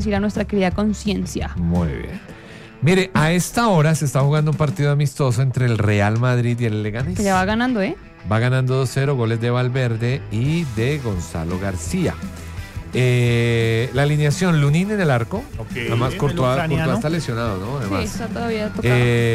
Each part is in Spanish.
decir a nuestra querida conciencia. Muy bien. Mire, a esta hora se está jugando un partido amistoso entre el Real Madrid y el Leganés. Que ya va ganando, ¿eh? Va ganando 2-0, goles de Valverde y de Gonzalo García. La alineación, Lunin en el arco. Okay. Además, Courtois está lesionado, ¿no? Además. Sí, está todavía tocado.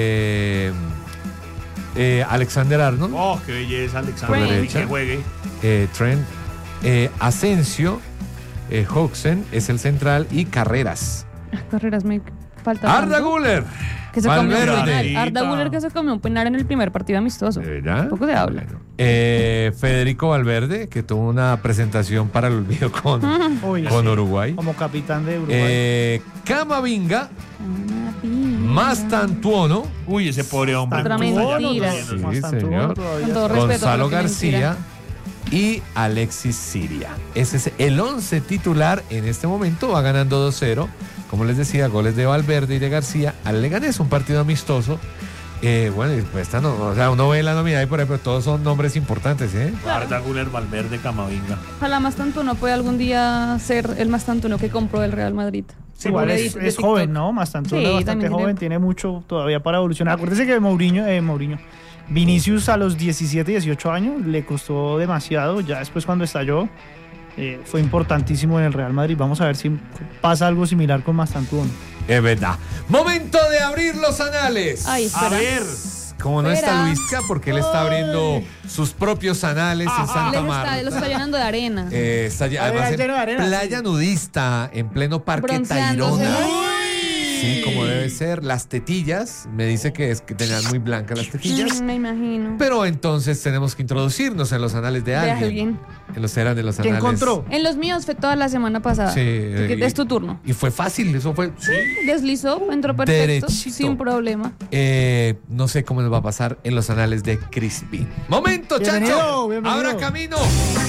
Alexander Arnold. Oh, qué belleza, Alexander. Y que juegue. Trent. Asensio. Huxen es el central y Carreras. Carreras me falta. Arda Güler. Que se comió un Valverde. penal. Arda Güler que se comió un penal en el primer partido amistoso. ¿Ya? Poco se habla. Bueno. Federico Valverde, que tuvo una presentación para el olvido con Uruguay. Como capitán de Uruguay. Camavinga. Mastantuono. Uy, ese pobre hombre. Otra mentira. Sí, señor. Con todo respeto. Gonzalo García y Alexis Siria. Ese es el 11 titular en este momento. Va ganando 2-0. Como les decía, goles de Valverde y de García al Leganés, un partido amistosto. Bueno, y pues uno ve la nómina ahí por ejemplo, todos son nombres importantes, ¿eh? Arda Güler, Valverde, Camavinga. Ojalá Mastantuono puede algún día ser el Mastantuono que compró el Real Madrid. Sí, igual es joven, ¿no? Mastantuono sí, bastante joven, tiene mucho todavía para evolucionar. Acuérdese que Vinicius a los 17, 18 años le costó demasiado, ya después cuando estalló fue importantísimo en el Real Madrid. Vamos a ver si pasa algo similar con Mastantuono. Es verdad. Momento de abrir los anales. Ay, a ver. Como no está Luisca, porque él está abriendo sus propios anales en Santa Marta. Los está llenando de arena. Está además en playa nudista, en pleno Parque Tayrona. Sí, como debe ser. Las tetillas, me dice que tenían muy blancas las tetillas. Me imagino. Pero entonces tenemos que introducirnos en los anales de alguien. En los anales. ¿Qué encontró? En los míos fue toda la semana pasada. Sí. Es tu turno. Y fue fácil, eso fue. Sí. Deslizó, entró perfecto, derechito. sin problema. No sé cómo nos va a pasar en los anales de Crispin. ¡Momento, Chacho! Bienvenido. ¡Abra camino!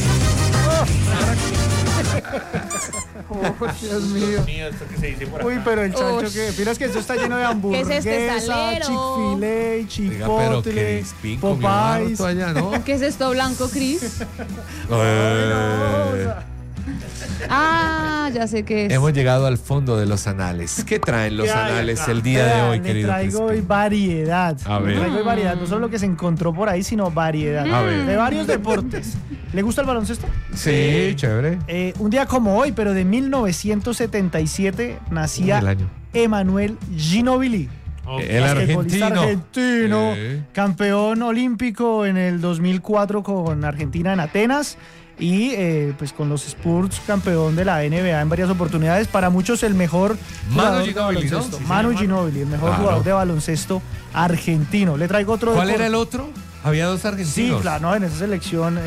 Dios mío. Esto que se dice por acá. Uy, pero el chancho que... Mira, es que esto está lleno de hamburguesas, ¿Qué es este salero? Chick-fil-A, Pero Chipotle, Crispin Popeyes. allá, ¿no? ¿Qué es esto blanco, Cris? Ya sé qué es. Hemos llegado al fondo de los anales. ¿Qué traen los anales el día de hoy, querido traigo hoy Crispin? variedad. A ver. Traigo hoy variedad, no solo lo que se encontró por ahí, sino variedad. A ver. De varios deportes. ¿Le gusta el baloncesto? Sí, chévere. Un día como hoy, pero de 1977, nacía Emanuel Ginóbili. El argentino, campeón olímpico en el 2004 con Argentina en Atenas y pues con los Spurs campeón de la NBA en varias oportunidades. Para muchos el mejor jugador de baloncesto. Manu Ginóbili, el mejor jugador de baloncesto argentino. Le traigo otro. ¿Cuál era el otro? Había dos argentinos. Sí, claro, en esa selección.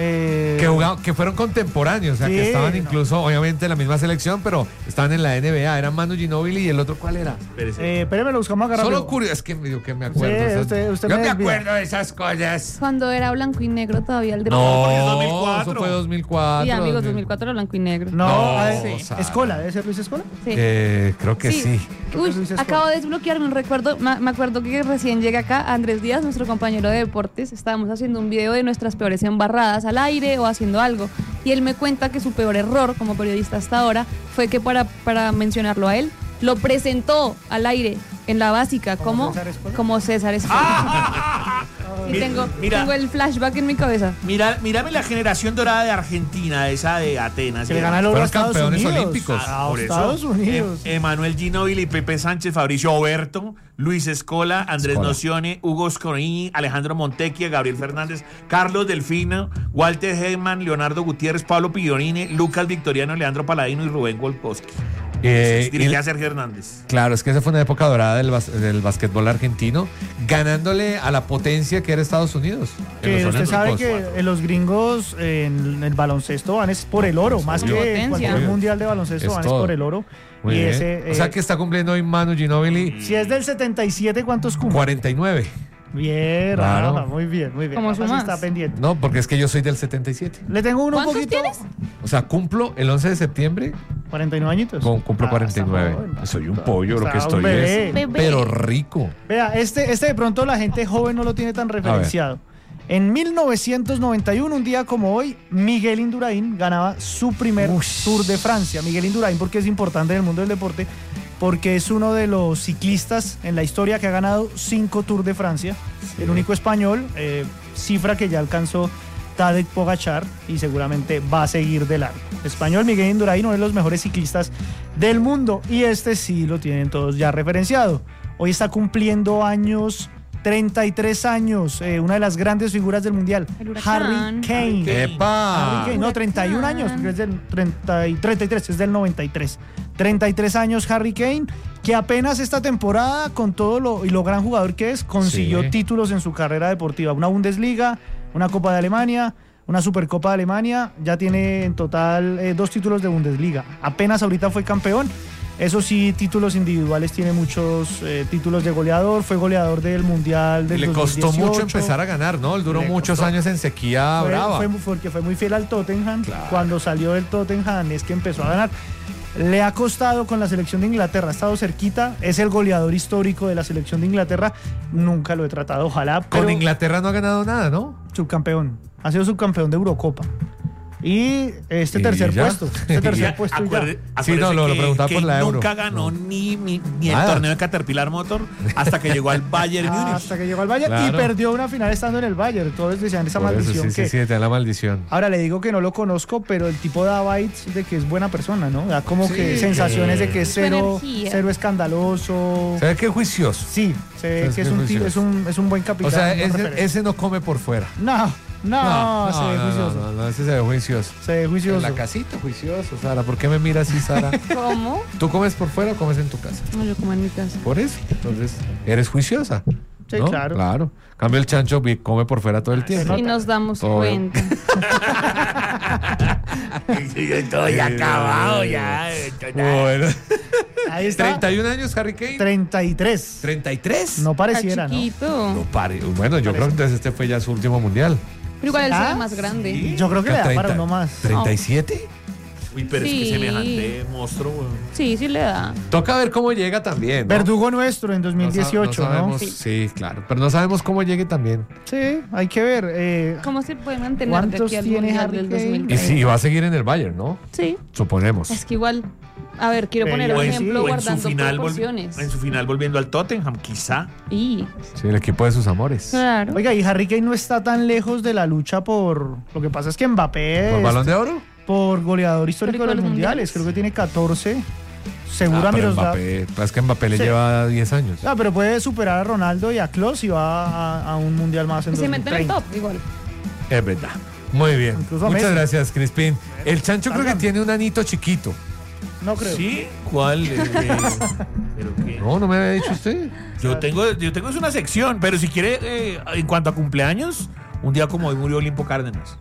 Que fueron contemporáneos, o sea, que estaban incluso, obviamente, en la misma selección, pero estaban en la NBA. Eran Manu Ginóbili y el otro, ¿cuál era? Espérame, lo buscamos agarrar. Solo curioso, es que me acuerdo. Sí, usted yo me acuerdo de esas cosas. Cuando era blanco y negro todavía el deporte. No, eso fue 2004. Sí, amigos, 2004 era blanco y negro. ¿Escola? ¿Debe ser Luis Escola? Sí. Creo que sí. Uy, acabo de desbloquearme un recuerdo. Me acuerdo que recién llega acá Andrés Díaz, nuestro compañero de deportes. Estábamos haciendo un video de nuestras peores embarradas al aire o haciendo algo. Y él me cuenta que su peor error como periodista hasta ahora fue que para mencionarlo a él, lo presentó al aire en la básica como César Escola. Y tengo el flashback en mi cabeza. Mírame la generación dorada de Argentina, esa de Atenas. Se le gana el oro a Estados campeones Unidos. olímpicos. Por Estados Unidos. Emanuel Ginóbili, Pepe Sánchez, Fabricio Oberto, Luis Escola, Andrés Nocione, Hugo Scorini, Alejandro Montecchia, Gabriel Fernández, Carlos Delfino, Walter Heyman, Leonardo Gutiérrez, Pablo Pillonini, Lucas Victoriano, Leandro Paladino y Rubén Golkowski. Dirigía a Sergio Hernández. Claro, es que esa fue una época dorada del básquetbol argentino, ganándole a la potencia que era Estados Unidos. Usted sabe que los gringos en el baloncesto van es por el oro, más que cualquier mundial de baloncesto van es por el oro. Muy bien. O sea que está cumpliendo hoy Manu Ginóbili. Si es del 77, ¿cuántos cumple? 49. Bien, claro. Rafa, muy bien. ¿Cómo sumas? Está pendiente. No, porque es que yo soy del 77. Le tengo uno un poquito. ¿Cuántos tienes? O sea, cumplo el 11 de septiembre. 49 añitos. Cumplo 49. Soy un pollo, lo que estoy es. Pero rico. Vea, este de pronto la gente joven no lo tiene tan referenciado. En 1991, un día como hoy, Miguel Indurain ganaba su primer Tour de Francia. Miguel Indurain, porque es importante en el mundo del deporte, porque es uno de los ciclistas en la historia que ha ganado 5 Tours de Francia. Sí. El único español, cifra que ya alcanzó Tadej Pogačar y seguramente va a seguir de largo. Español Miguel Indurain, uno de los mejores ciclistas del mundo, y este sí lo tienen todos ya referenciado. Hoy está cumpliendo años, 33 años, una de las grandes figuras del mundial, Harry Kane. ¡Epa! Harry Kane, no, 31 años, porque es del 33, es del 93. 33 años Harry Kane, que apenas esta temporada, con todo lo gran jugador que es, consiguió títulos en su carrera deportiva. Una Bundesliga, una Copa de Alemania, una Supercopa de Alemania, ya tiene en total 2 títulos de Bundesliga. Apenas ahorita fue campeón. Eso sí, títulos individuales, tiene muchos títulos de goleador, fue goleador del Mundial del 2018. Le costó mucho empezar a ganar, ¿no? Él duró muchos años en sequía brava. Porque fue muy fiel al Tottenham. Claro. Cuando salió del Tottenham es que empezó a ganar. Le ha costado con la selección de Inglaterra, ha estado cerquita, es el goleador histórico de la selección de Inglaterra. Nunca lo he tratado, ojalá. Con Inglaterra no ha ganado nada, ¿no? Subcampeón, ha sido subcampeón de Eurocopa. Y tercer puesto. Sí, no, lo preguntaba por la Euro. Nunca ganó ni el torneo de Caterpillar Motor hasta que llegó al Bayern Múnich. Hasta que llegó al Bayern, claro. Y perdió una final estando en el Bayern. Todos decían esa por maldición. Eso, sí, te da la maldición. Ahora le digo que no lo conozco, pero el tipo da vibes de que es buena persona, ¿no? Da como que sensaciones de que es cero escandaloso. Se ve que es juicioso. Sí, se ve que es un buen capitán. O sea, ese no come por fuera. No, se ve juicioso. No, ese se ve juicioso. Se ve juicioso. En la casita, juicioso, Sara. ¿Por qué me miras así, Sara? ¿Cómo? ¿Tú comes por fuera o comes en tu casa? No, yo como en mi casa. Por eso, entonces, eres juiciosa. Sí, ¿no? claro. Claro. Cambio el chancho come por fuera todo el tiempo. Y nos damos cuenta. Estoy acabado ya. Bueno. Ahí está. 31 años, Harry Kane. 33. ¿33? No pareciera, ¿no? Chiquito. Bueno, yo creo que entonces este fue ya su último mundial. Pero igual él se ve más grande. Sí. Yo creo que le da para uno más. ¿37? Uy, pero es que semejante monstruo, weón. Sí le da. Toca ver cómo llega también, ¿no? Verdugo nuestro en 2018, no sabemos, sí, claro. Pero no sabemos cómo llegue también. Sí, hay que ver. ¿Cómo se puede mantener de aquí al tiene Mundial Harry del Kane? 2020? Y sí, va a seguir en el Bayern, ¿no? Sí. Suponemos. Es que igual, a ver, quiero poner un ejemplo guardando proporciones. En su final volviendo al Tottenham, quizá. Y sí, el equipo de sus amores. claro. Oiga, y Harry Kane no está tan lejos de la lucha por... Lo que pasa es que Mbappé... ¿Por Balón de Oro? Por goleador histórico de los mundiales. Creo que tiene 14. Segura Miroslav. Es que Mbappé le lleva 10 años. Pero puede superar a Ronaldo y a Klose y va a un mundial más en 2030. Se mete en el top, igual. Es verdad. Muy bien. Incluso Muchas Messi. gracias, Crispín. El chancho creo que tiene un anito chiquito. No creo. ¿Sí? ¿Cuál? ¿Pero qué? No me había dicho usted. Yo tengo es una sección, pero si quiere, en cuanto a cumpleaños, un día como hoy murió Olimpo Cárdenas.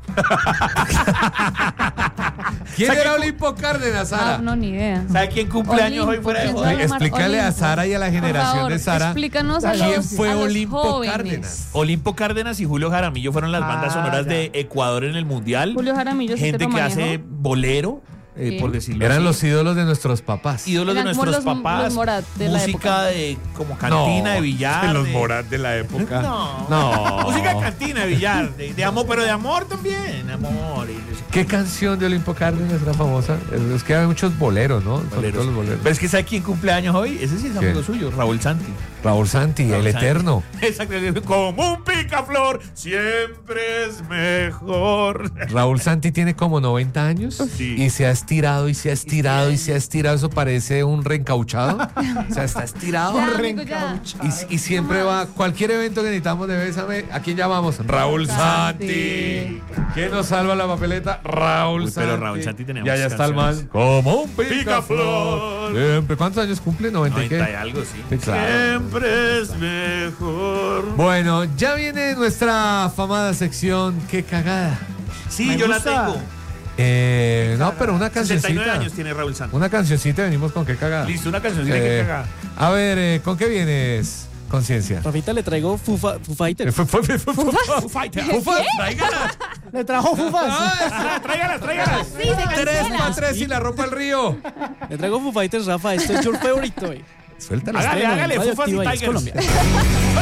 ¿Quién era Olimpo Cárdenas, Sara? No, ni idea. ¿Sabe quién cumpleaños hoy fuera de ¿quién joda? sabe? Explícale a Sara y a la generación Por favor, de Sara. explícanos a ¿Quién los, fue a los Olimpo jóvenes. Cárdenas? Olimpo Cárdenas y Julio Jaramillo fueron las bandas sonoras ya. de Ecuador en el Mundial. Julio Jaramillo sí Gente te lo que manejo. hace bolero, Sí. por decirlo Eran así. los ídolos de nuestros papás. ídolos de Eran como nuestros los papás. Morat de la música época. de como cantina de billar. De los de- Morat de la época. No. Música de cantina de billar, de amor, pero de amor también. Amor. ¿Qué canción de Olimpo Cárdenas era famosa? Es que hay muchos boleros, ¿no? Sobre Boleros. todo los boleros. Pero es que ¿sabe quién cumpleaños hoy? Ese sí es ¿Quién? amigo suyo, Raúl Santi. Raúl Santi, Raúl el Santi. eterno. Exacto. Como un picaflor, siempre es mejor. Raúl Santi tiene como 90 años Sí. y se ha estirado y se ha estirado y se ha estirado. Eso parece un reencauchado. O sea, está estirado. Ya, amigo, ya. Y siempre va, cualquier evento que necesitamos de Bésame, ¿a quién llamamos? Raúl Santi. Santi. ¿Quién nos salva la papeleta? Raúl Uy, Santi. pero Raúl Santi tenemos Ya está el man. canciones. Como un Picaflor. picaflor. Siempre. ¿Cuántos años cumple? ¿90 y 90 y qué? algo, sí. Sí, claro. Siempre es mejor. Bueno, ya viene nuestra afamada sección Qué cagada. Sí, Me yo gusta. la tengo. No, pero una 69 cancioncita. años tiene Raúl Santi. Una cancioncita, venimos con Qué cagada. Listo, una cancioncita que caga. A ver, ¿con qué vienes, Conciencia? Rafita, le traigo Foo Fighters. Foo Fighter. ¡Tráigalas! Le trajo Fufas. Tráigalas, tráigalas. Sí, se ¡Tres cancela. para tres y la ropa al río! Le traigo Foo Fighters, Rafa. Esto es your favorite, hoy. Suéltalas. Hágale, Estreno en hágale, Radio Fufas y Activa y es Tigers. Colombia.